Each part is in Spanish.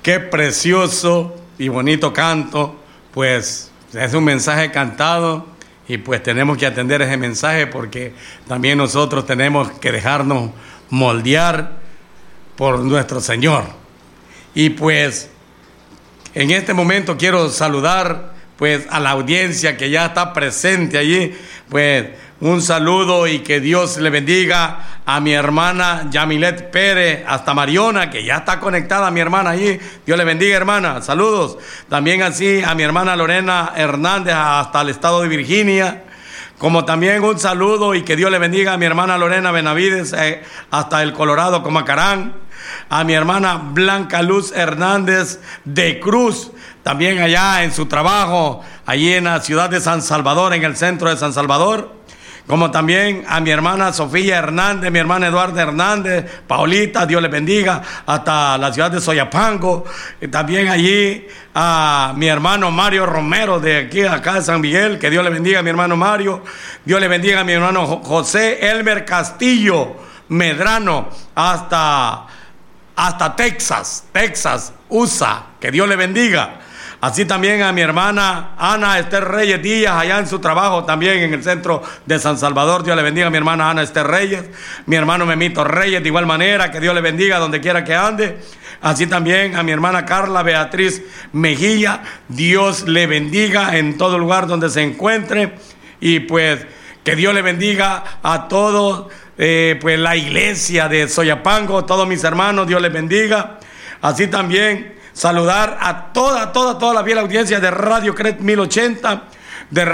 Qué precioso y bonito canto, pues es un mensaje cantado y pues tenemos que atender ese mensaje porque también nosotros tenemos que dejarnos moldear por nuestro Señor. Y pues en este momento quiero saludar pues a la audiencia que ya está presente allí, pues un saludo y que Dios le bendiga a mi hermana Yamilet Pérez, hasta Mariona, que ya está conectada mi hermana allí. Dios le bendiga, hermana. Saludos. También así a mi hermana Lorena Hernández hasta el estado de Virginia. Como también un saludo y que Dios le bendiga a mi hermana Lorena Benavides hasta el Colorado, Comacarán. A mi hermana Blanca Luz Hernández de Cruz, también allá en su trabajo, allí en la ciudad de San Salvador, en el centro de San Salvador. Como también a mi hermana Sofía Hernández, mi hermana Eduardo Hernández, Paulita, Dios les bendiga, hasta la ciudad de Soyapango. También allí a mi hermano Mario Romero, de aquí, acá de San Miguel, que Dios le bendiga a mi hermano Mario. Dios le bendiga a mi hermano José Elmer Castillo Medrano, hasta Texas, USA, que Dios le bendiga. Así también a mi hermana Ana Esther Reyes Díaz, allá en su trabajo también en el centro de San Salvador. Dios le bendiga a mi hermana Ana Esther Reyes. Mi hermano Memito Reyes, de igual manera, que Dios le bendiga donde quiera que ande. Así también a mi hermana Carla Beatriz Mejía. Dios le bendiga en todo lugar donde se encuentre. Y pues que Dios le bendiga a todos, pues la iglesia de Soyapango, todos mis hermanos, Dios les bendiga. Así también saludar a toda la fiel audiencia de Radio CRET 1080, de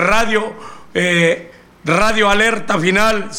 Radio Alerta Final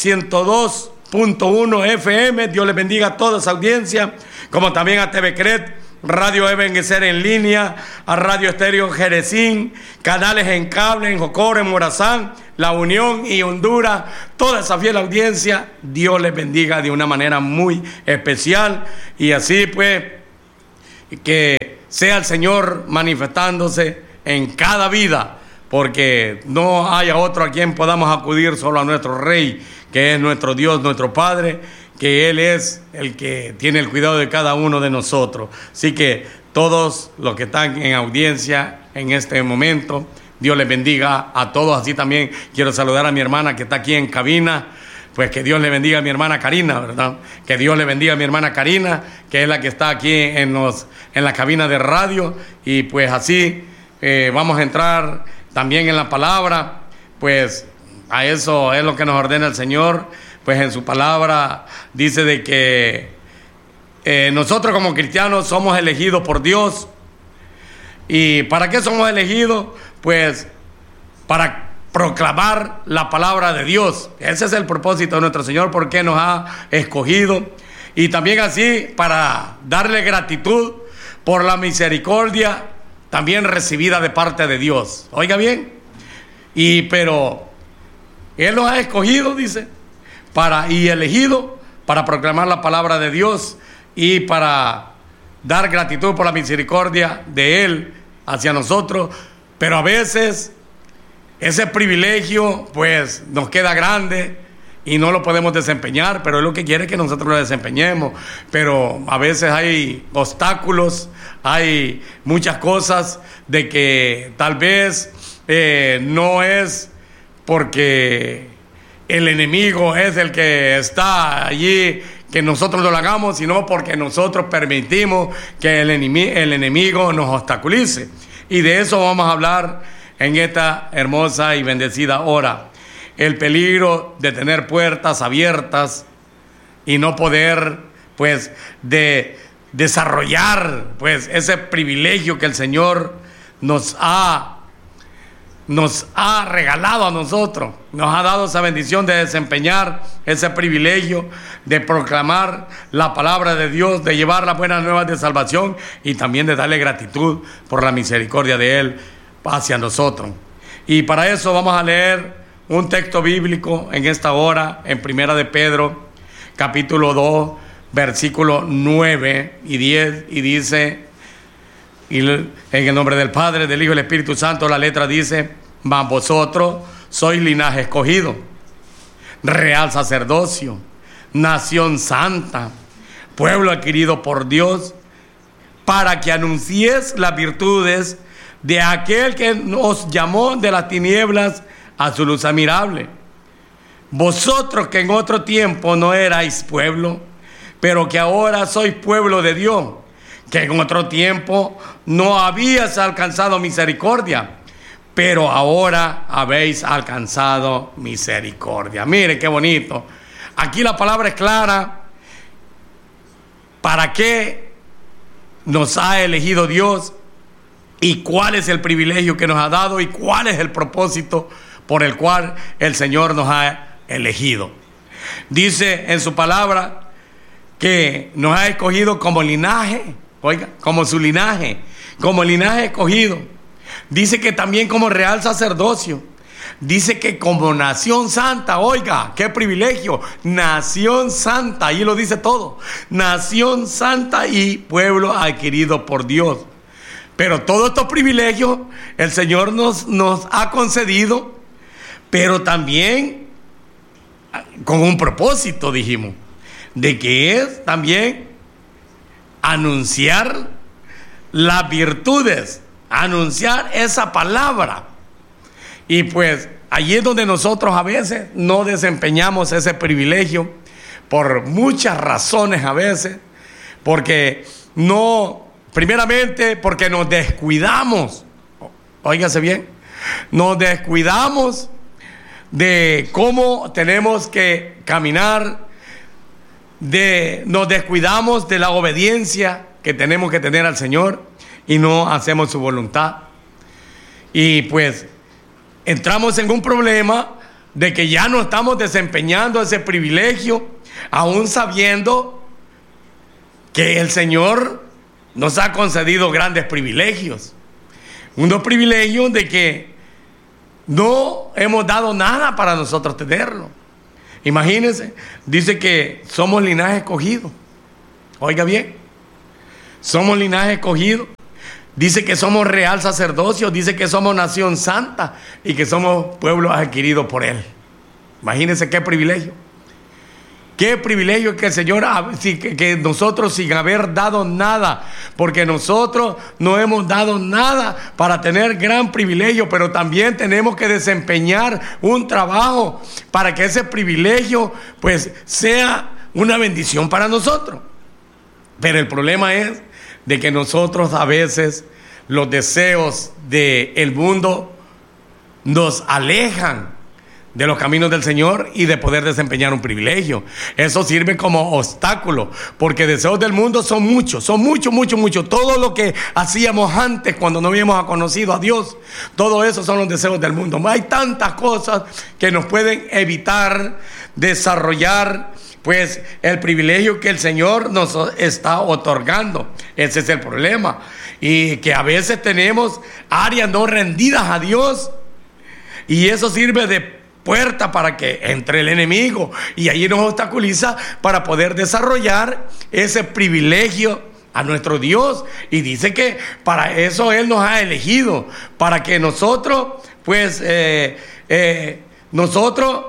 102.1 FM. Dios les bendiga a toda esa audiencia, como también a TV CRET, Radio Ebenezer en línea, a Radio Estéreo Jerezín, canales en cable en Jocoro, en Morazán, La Unión y Honduras. Toda esa fiel audiencia, Dios les bendiga de una manera muy especial. Y así pues, que sea el Señor manifestándose en cada vida, porque no haya otro a quien podamos acudir, solo a nuestro Rey, que es nuestro Dios, nuestro Padre, que Él es el que tiene el cuidado de cada uno de nosotros. Así que todos los que están en audiencia en este momento, Dios les bendiga a todos. Así también quiero saludar a mi hermana que está aquí en cabina. Pues que Dios le bendiga a mi hermana Karina, ¿verdad? Que Dios le bendiga a mi hermana Karina, que es la que está aquí en la cabina de radio. Y pues así vamos a entrar también en la palabra. Pues a eso es lo que nos ordena el Señor. Pues en su palabra dice de que nosotros como cristianos somos elegidos por Dios. ¿Y para qué somos elegidos? Pues para proclamar la palabra de Dios. Ese es el propósito de nuestro Señor, porque nos ha escogido. Y también así para darle gratitud por la misericordia también recibida de parte de Dios. Oiga bien. Pero Él nos ha escogido, dice, y elegido para proclamar la palabra de Dios y para dar gratitud por la misericordia de Él hacia nosotros. Pero a veces ese privilegio pues nos queda grande y no lo podemos desempeñar, pero Él lo que quiere es que nosotros lo desempeñemos. Pero a veces hay obstáculos, hay muchas cosas de que tal vez no es porque el enemigo es el que está allí que nosotros lo hagamos, sino porque nosotros permitimos que el enemigo nos obstaculice. Y de eso vamos a hablar en esta hermosa y bendecida hora. El peligro de tener puertas abiertas y no poder, pues, de desarrollar, pues, ese privilegio que el Señor nos ha regalado a nosotros. Nos ha dado esa bendición de desempeñar ese privilegio de proclamar la palabra de Dios, de llevar las buenas nuevas de salvación y también de darle gratitud por la misericordia de Él hacia nosotros. Y para eso vamos a leer un texto bíblico en esta hora, en Primera de Pedro, capítulo 2, versículo 9 y 10, y dice, en el nombre del Padre, del Hijo y del Espíritu Santo, la letra dice: mas vosotros sois linaje escogido, real sacerdocio, nación santa, pueblo adquirido por Dios, para que anuncies las virtudes de aquel que nos llamó de las tinieblas a su luz admirable. Vosotros que en otro tiempo no erais pueblo, pero que ahora sois pueblo de Dios, que en otro tiempo no habías alcanzado misericordia, pero ahora habéis alcanzado misericordia. Mire qué bonito. Aquí la palabra es clara. ¿Para qué nos ha elegido Dios? ¿Y cuál es el privilegio que nos ha dado? ¿Y cuál es el propósito por el cual el Señor nos ha elegido? Dice en su palabra que nos ha escogido como linaje, oiga, como su linaje, como linaje escogido. Dice que también como real sacerdocio. Dice que como nación santa, oiga, qué privilegio, nación santa, ahí lo dice todo, nación santa y pueblo adquirido por Dios. Pero todos estos privilegios el Señor nos ha concedido, pero también con un propósito, dijimos, de que es también anunciar las virtudes, anunciar esa palabra. Y pues allí es donde nosotros a veces no desempeñamos ese privilegio por muchas razones a veces, porque no, primeramente porque nos descuidamos, óigase bien, nos descuidamos de cómo tenemos que caminar, nos descuidamos de la obediencia que tenemos que tener al Señor y no hacemos su voluntad. Y pues entramos en un problema de que ya no estamos desempeñando ese privilegio, aún sabiendo que el Señor nos ha concedido grandes privilegios. Unos privilegios de que no hemos dado nada para nosotros tenerlo. Imagínense, dice que somos linaje escogido. Oiga bien, somos linaje escogido. Dice que somos real sacerdocio, dice que somos nación santa y que somos pueblo adquirido por Él. Imagínense qué privilegio. Qué privilegio que el Señor, que nosotros sin haber dado nada, porque nosotros no hemos dado nada para tener gran privilegio, pero también tenemos que desempeñar un trabajo para que ese privilegio pues sea una bendición para nosotros. Pero el problema es de que nosotros a veces los deseos del mundo nos alejan de los caminos del Señor y de poder desempeñar un privilegio. Eso sirve como obstáculo, porque deseos del mundo son muchos, mucho. Todo lo que hacíamos antes cuando no habíamos conocido a Dios, todo eso son los deseos del mundo. Hay tantas cosas que nos pueden evitar desarrollar pues el privilegio que el Señor nos está otorgando. Ese es el problema, y que a veces tenemos áreas no rendidas a Dios, y eso sirve de puerta para que entre el enemigo y allí nos obstaculiza para poder desarrollar ese privilegio a nuestro Dios. Y dice que para eso Él nos ha elegido, para que nosotros pues nosotros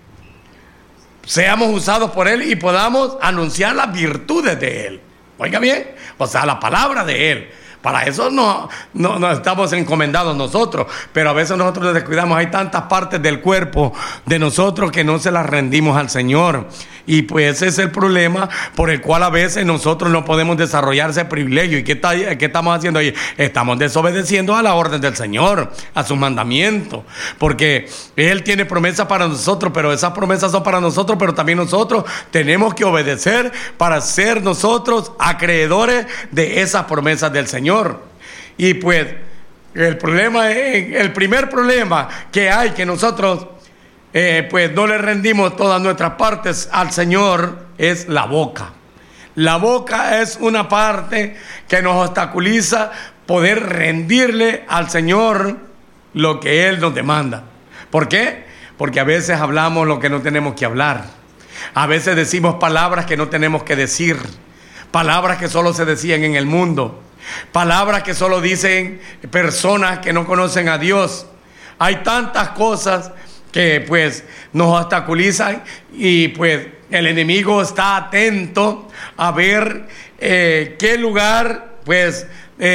seamos usados por Él y podamos anunciar las virtudes de Él. Oiga bien, o sea, la palabra de Él. Para eso no estamos encomendados nosotros, pero a veces nosotros nos descuidamos. Hay tantas partes del cuerpo de nosotros que no se las rendimos al Señor. Y pues ese es el problema por el cual a veces nosotros no podemos desarrollar ese privilegio. ¿Y qué estamos haciendo ahí? Estamos desobedeciendo a la orden del Señor, a sus mandamientos. Porque Él tiene promesas para nosotros, pero esas promesas son para nosotros, pero también nosotros tenemos que obedecer para ser nosotros acreedores de esas promesas del Señor. Y pues el primer problema que hay, que nosotros pues no le rendimos todas nuestras partes al Señor, es la boca. La boca es una parte que nos obstaculiza poder rendirle al Señor lo que Él nos demanda. ¿Por qué? Porque a veces hablamos lo que no tenemos que hablar. A veces decimos palabras que no tenemos que decir. Palabras que solo se decían en el mundo. Palabras que solo dicen personas que no conocen a Dios. Hay tantas cosas que pues nos obstaculizan, y pues el enemigo está atento a ver qué lugar pues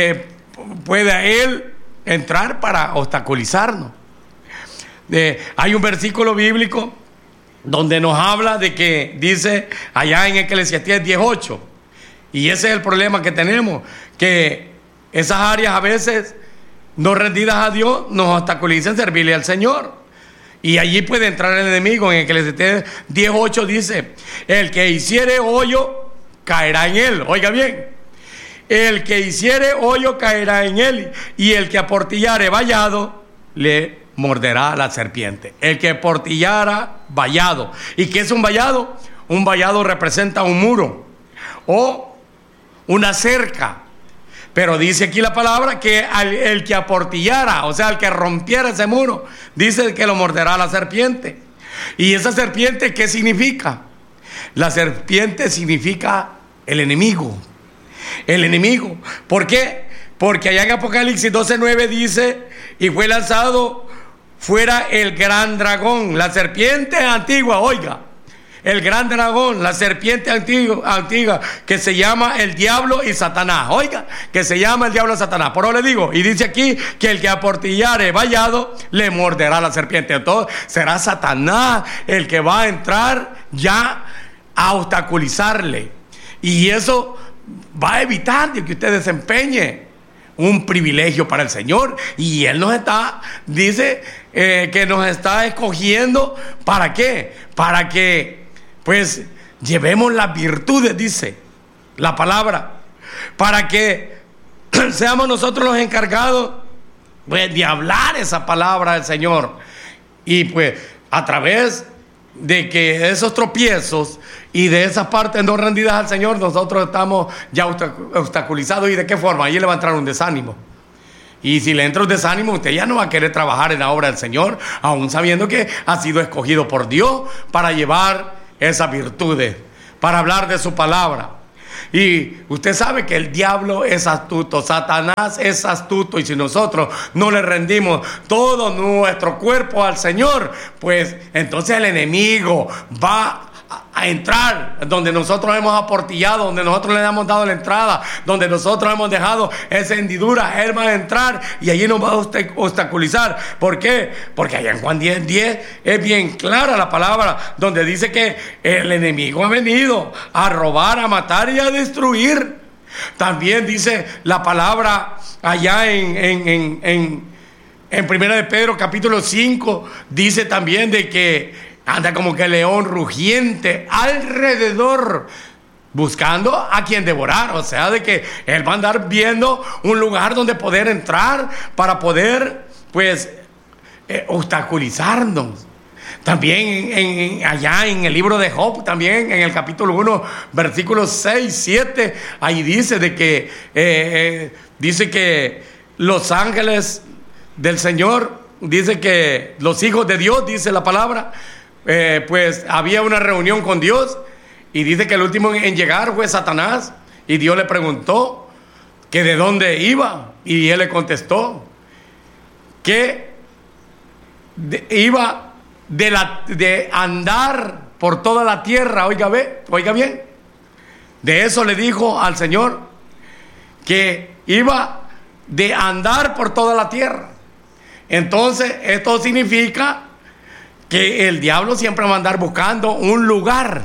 pueda él entrar para obstaculizarnos. Hay un versículo bíblico donde nos habla de que dice allá en Eclesiastés 10:8, y ese es el problema que tenemos, que esas áreas a veces no rendidas a Dios nos obstaculizan servirle al Señor, y allí puede entrar el enemigo. En Eclesiastés 10:8 dice: el que hiciere hoyo caerá en él. Oiga bien, el que hiciere hoyo caerá en él, y el que aportillare vallado le morderá la serpiente. El que portillara vallado. ¿Y qué es un vallado? Un vallado representa un muro o una cerca. Pero dice aquí la palabra que el que aportillara, o sea, el que rompiera ese muro, dice que lo morderá la serpiente. ¿Y esa serpiente qué significa? La serpiente significa el enemigo. El enemigo. ¿Por qué? Porque allá en Apocalipsis 12:9 dice: y fue lanzado fuera el gran dragón, la serpiente antigua. Oiga, el gran dragón, la serpiente antigua, que se llama el diablo y Satanás. Oiga, que se llama el diablo y Satanás. Por eso le digo, y dice aquí que el que aportillare vallado le morderá la serpiente. Entonces será Satanás el que va a entrar ya a obstaculizarle, y eso va a evitar que usted desempeñe un privilegio para el Señor. Y Él nos está, dice que nos está escogiendo. ¿Para qué? Para que pues llevemos las virtudes, dice la palabra, para que seamos nosotros los encargados pues de hablar esa palabra del Señor. Y pues a través de que esos tropiezos y de esas partes no rendidas al Señor, nosotros estamos ya obstaculizados. ¿Y de qué forma? Ahí le va a entrar un desánimo. Y si le entra un desánimo, usted ya no va a querer trabajar en la obra del Señor, aún sabiendo que ha sido escogido por Dios para llevar esas virtudes, para hablar de su palabra. Y usted sabe que el diablo es astuto, Satanás es astuto, y si nosotros no le rendimos todo nuestro cuerpo al Señor, pues entonces el enemigo va a entrar donde nosotros hemos aportillado, donde nosotros le hemos dado la entrada, donde nosotros hemos dejado esa hendidura. Él va a entrar y allí nos va a obstaculizar. ¿Por qué? Porque allá en Juan 10:10 es bien clara la palabra, donde dice que el enemigo ha venido a robar, a matar y a destruir. También dice la palabra allá en Primera de Pedro capítulo 5, dice también de que anda como que león rugiente alrededor, buscando a quien devorar. O sea, de que él va a andar viendo un lugar donde poder entrar para poder pues obstaculizarnos. También allá en el libro de Job, también en el capítulo 1, versículos 6, 7, ahí dice de que dice que los ángeles del Señor, dice que los hijos de Dios, dice la palabra, pues había una reunión con Dios, y dice que el último en llegar fue Satanás, y Dios le preguntó que de dónde iba, y él le contestó que iba de andar por toda la tierra. Oiga bien, de eso le dijo al Señor, que iba de andar por toda la tierra. Entonces esto significa que el diablo siempre va a andar buscando un lugar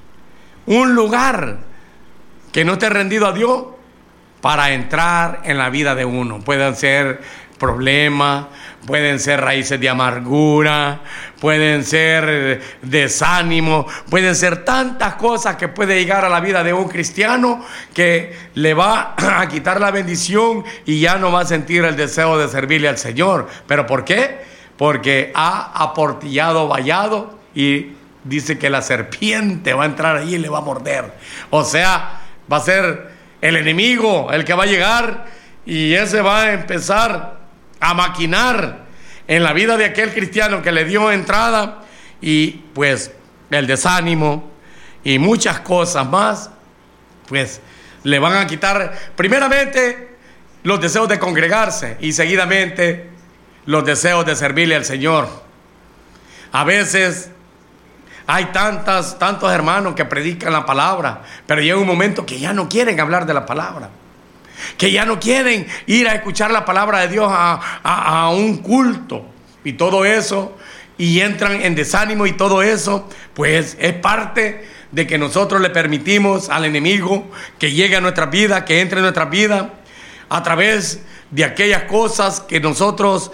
que no esté rendido a Dios para entrar en la vida de uno. Pueden ser problemas, pueden ser raíces de amargura, pueden ser desánimo, pueden ser tantas cosas que puede llegar a la vida de un cristiano que le va a quitar la bendición y ya no va a sentir el deseo de servirle al Señor. ¿Pero por qué? Porque ha aportillado, vallado, y dice que la serpiente va a entrar ahí y le va a morder. O sea, va a ser el enemigo el que va a llegar, y ese va a empezar a maquinar en la vida de aquel cristiano que le dio entrada, y pues el desánimo y muchas cosas más, pues le van a quitar primeramente los deseos de congregarse, y seguidamente los deseos de servirle al Señor. A veces hay tantos hermanos que predican la palabra, pero llega un momento que ya no quieren hablar de la palabra, que ya no quieren ir a escuchar la palabra de Dios a un culto y todo eso, y entran en desánimo y todo eso, pues es parte de que nosotros le permitimos al enemigo que llegue a nuestra vida, que entre en nuestra vida a través de aquellas cosas que nosotros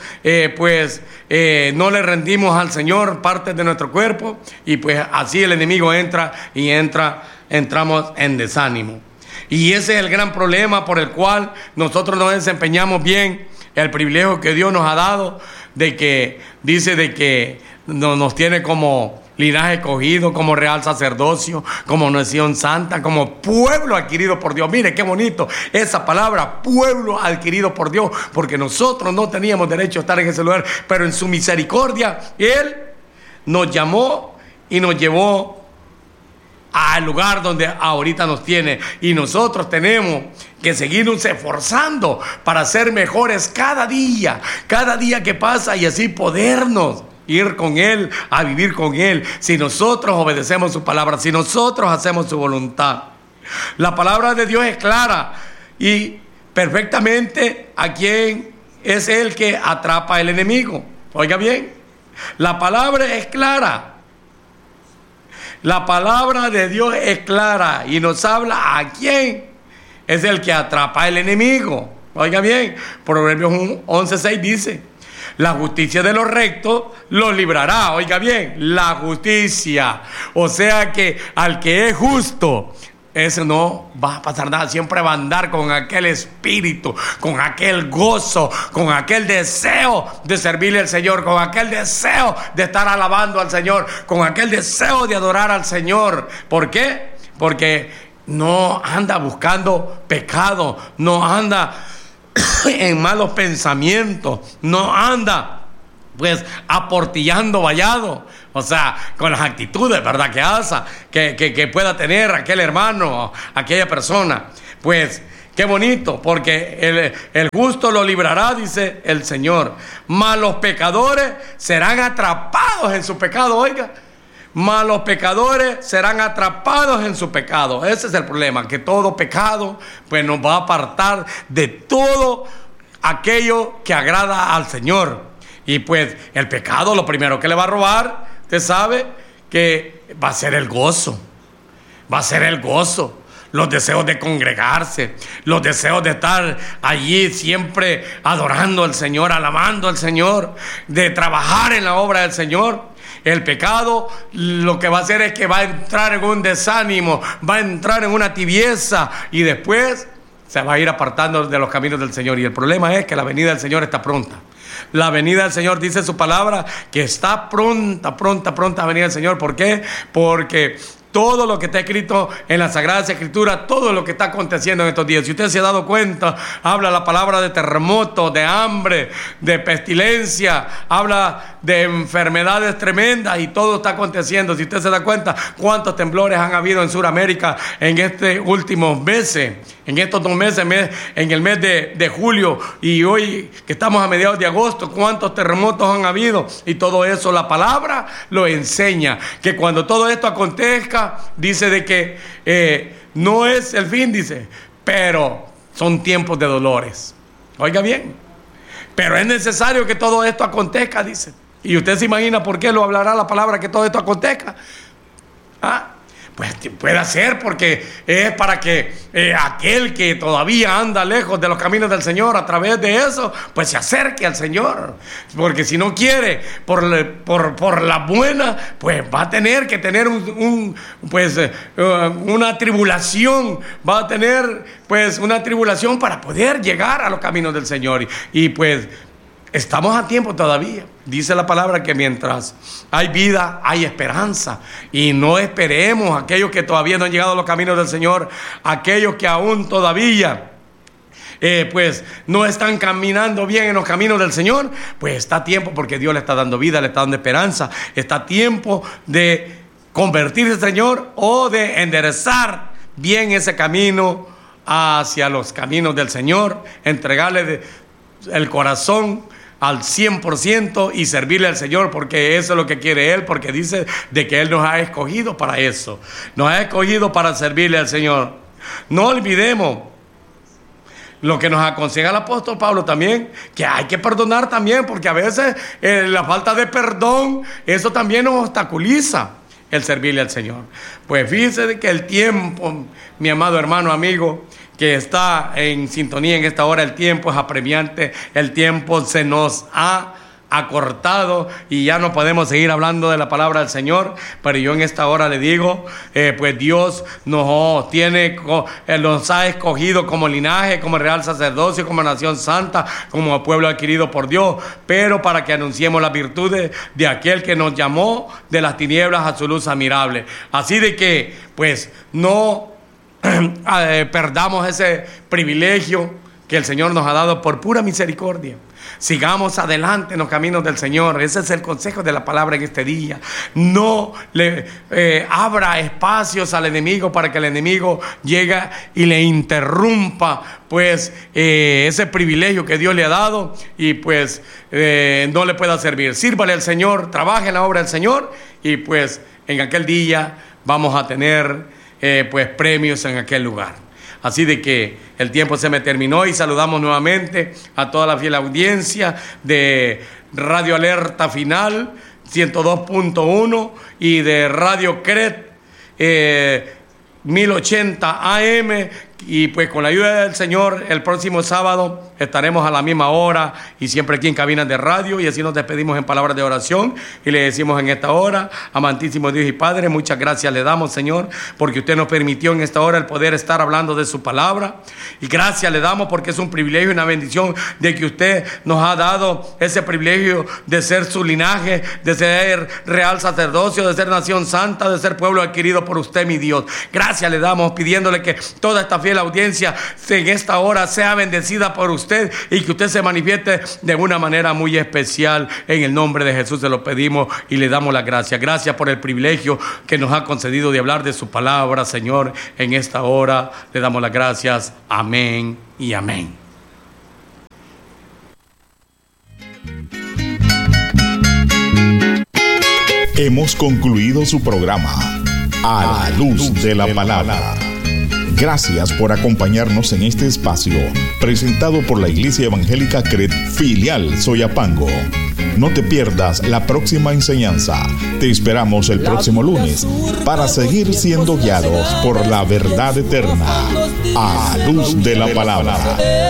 no le rendimos al Señor, partes de nuestro cuerpo, y pues así el enemigo entramos en desánimo. Y ese es el gran problema por el cual nosotros no desempeñamos bien el privilegio que Dios nos ha dado, de que dice de que nos tiene como linaje escogido, como real sacerdocio, como nación santa, como pueblo adquirido por Dios. Mire qué bonito esa palabra, pueblo adquirido por Dios, porque nosotros no teníamos derecho a estar en ese lugar, pero en su misericordia Él nos llamó y nos llevó al lugar donde ahorita nos tiene, y nosotros tenemos que seguirnos esforzando para ser mejores cada día que pasa, y así podernos ir con Él, a vivir con Él, si nosotros obedecemos su palabra, si nosotros hacemos su voluntad. La palabra de Dios es clara y perfectamente a quién es el que atrapa el enemigo. Oiga bien, la palabra es clara. La palabra de Dios es clara y nos habla a quién es el que atrapa el enemigo. Oiga bien, Proverbios 11:6 dice: la justicia de los rectos los librará. Oiga bien, la justicia. O sea que al que es justo, ese no va a pasar nada. Siempre va a andar con aquel espíritu, con aquel gozo, con aquel deseo de servirle al Señor, con aquel deseo de estar alabando al Señor, con aquel deseo de adorar al Señor. ¿Por qué? Porque no anda buscando pecado, no anda en malos pensamientos, no anda pues aportillando vallado, o sea, con las actitudes, ¿verdad?, que pueda tener aquel hermano, aquella persona. Pues qué bonito, porque el justo lo librará, dice el Señor, mas los pecadores serán atrapados en su pecado. Oiga, mas los pecadores serán atrapados en su pecado. Ese es el problema, que todo pecado pues nos va a apartar de todo aquello que agrada al Señor. Y pues el pecado, lo primero que le va a robar, usted sabe que va a ser el gozo. Va a ser el gozo, los deseos de congregarse, los deseos de estar allí siempre adorando al Señor, alabando al Señor, de trabajar en la obra del Señor. El pecado lo que va a hacer es que va a entrar en un desánimo, va a entrar en una tibieza, y después se va a ir apartando de los caminos del Señor. Y el problema es que la venida del Señor está pronta. La venida del Señor, dice su palabra, que está pronta a venir el Señor. ¿Por qué? Porque todo lo que está escrito en la Sagrada Escritura, todo lo que está aconteciendo en estos días, si usted se ha dado cuenta, habla la palabra de terremoto, de hambre, de pestilencia, habla de enfermedades tremendas, y todo está aconteciendo. Si usted se da cuenta cuántos temblores han habido en Sudamérica en estos últimos meses, en estos 2 meses, en el mes de julio, y hoy que estamos a mediados de agosto, cuántos terremotos han habido, y todo eso la palabra lo enseña, que cuando todo esto acontezca, dice de que no es el fin, dice, pero son tiempos de dolores. Oiga bien, pero es necesario que todo esto acontezca, dice. Y usted se imagina por qué lo hablará la palabra, que todo esto acontezca. Pues puede ser porque es para que aquel que todavía anda lejos de los caminos del Señor, a través de eso, pues se acerque al Señor. Porque si no quiere por la buena, pues va a tener que tener una tribulación. Va a tener pues una tribulación para poder llegar a los caminos del Señor. Y pues estamos a tiempo todavía. Dice la palabra que mientras hay vida, hay esperanza. Y no esperemos aquellos que todavía no han llegado a los caminos del Señor, aquellos que aún todavía pues no están caminando bien en los caminos del Señor. Pues está a tiempo, porque Dios le está dando vida, le está dando esperanza. Está a tiempo de convertirse, Señor, o de enderezar bien ese camino hacia los caminos del Señor, entregarle el corazón al 100% y servirle al Señor, porque eso es lo que quiere Él, porque dice de que Él nos ha escogido para eso, nos ha escogido para servirle al Señor. No olvidemos lo que nos aconseja el apóstol Pablo también, que hay que perdonar también, porque a veces la falta de perdón, eso también nos obstaculiza el servirle al Señor. Pues fíjese de que el tiempo, mi amado hermano, amigo, que está en sintonía en esta hora, el tiempo es apremiante, el tiempo se nos ha acortado y ya no podemos seguir hablando de la palabra del Señor, pero yo en esta hora le digo, pues Dios nos ha escogido como linaje, como real sacerdocio, como nación santa, como pueblo adquirido por Dios, pero para que anunciemos las virtudes de aquel que nos llamó de las tinieblas a su luz admirable. Así de que pues no perdamos ese privilegio que el Señor nos ha dado por pura misericordia. Sigamos adelante en los caminos del Señor. Ese es el consejo de la palabra en este día. No le abra espacios al enemigo para que el enemigo llegue y le interrumpa pues ese privilegio que Dios le ha dado y pues no le pueda servir. Sírvale al Señor, trabaje en la obra del Señor y pues en aquel día vamos a tener pues premios en aquel lugar. Así de que el tiempo se me terminó y saludamos nuevamente a toda la fiel audiencia de Radio Alerta Final 102.1 y de Radio Cret 1080 AM. Y pues con la ayuda del Señor, el próximo sábado estaremos a la misma hora y siempre aquí en cabinas de radio, y así nos despedimos en palabras de oración y le decimos en esta hora: amantísimo Dios y Padre, muchas gracias le damos, Señor, porque usted nos permitió en esta hora el poder estar hablando de su palabra, y gracias le damos porque es un privilegio y una bendición de que usted nos ha dado ese privilegio de ser su linaje, de ser real sacerdocio, de ser nación santa, de ser pueblo adquirido por usted, mi Dios. Gracias le damos, pidiéndole que toda esta fiel audiencia en esta hora sea bendecida por usted y que usted se manifieste de una manera muy especial. En el nombre de Jesús se lo pedimos y le damos las gracias. Gracias por el privilegio que nos ha concedido de hablar de su palabra, Señor. En esta hora le damos las gracias. Amén y amén. Hemos concluido su programa A la Luz de la Palabra. Gracias por acompañarnos en este espacio, presentado por la Iglesia Evangélica Cret, filial Soyapango. No te pierdas la próxima enseñanza. Te esperamos el próximo lunes para seguir siendo guiados por la verdad eterna, a la luz de la palabra.